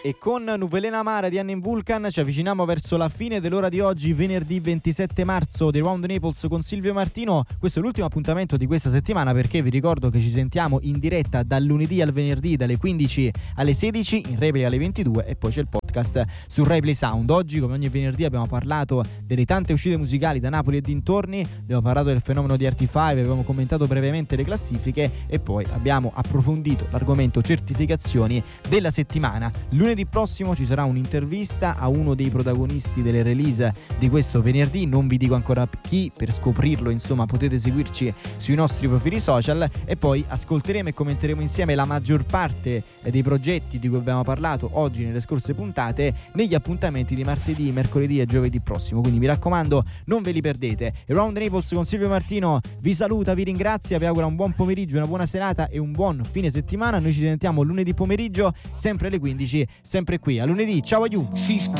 E con Nuvolena Amara di Anna in Vulcan ci avviciniamo verso la fine dell'ora di oggi, venerdì 27 marzo di Round Naples con Silvio Martino. Questo è l'ultimo appuntamento di questa settimana, perché vi ricordo che ci sentiamo in diretta dal lunedì al venerdì dalle 15 alle 16, in replica alle 22, e poi c'è il podcast su Replay Sound. Oggi, come ogni venerdì, abbiamo parlato delle tante uscite musicali da Napoli e dintorni, abbiamo parlato del fenomeno di RT5, abbiamo commentato brevemente le classifiche e poi abbiamo approfondito l'argomento certificazioni della settimana. Lunedì prossimo ci sarà un'intervista a uno dei protagonisti delle release di questo venerdì, non vi dico ancora chi, per scoprirlo insomma potete seguirci sui nostri profili social, e poi ascolteremo e commenteremo insieme la maggior parte dei progetti di cui abbiamo parlato oggi nelle scorse puntate negli appuntamenti di martedì, mercoledì e giovedì prossimo, quindi mi raccomando non ve li perdete. E Round Naples con Silvio Martino vi saluta, vi ringrazia, vi augura un buon pomeriggio, una buona serata e un buon fine settimana. Noi ci sentiamo lunedì pomeriggio sempre alle 15, sempre qui. A lunedì, ciao aiuto.